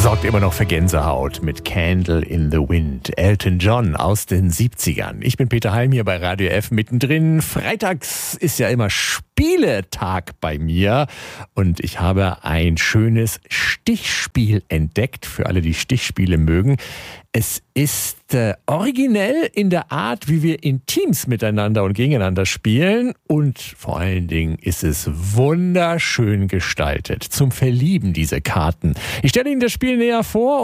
sorgt immer noch für Gänsehaut mit Candle in the Wind. Elton John aus den 70ern. Ich bin Peter Heim hier bei Radio F mittendrin. Freitags ist ja immer Spieletag bei mir und ich habe ein schönes Stichspiel entdeckt für alle, die Stichspiele mögen. Es ist originell in der Art, wie wir in Teams miteinander und gegeneinander spielen und vor allen Dingen ist es wunderschön gestaltet. Zum Verlieben diese Karten. Ich stelle Ihnen das Spiel näher vor.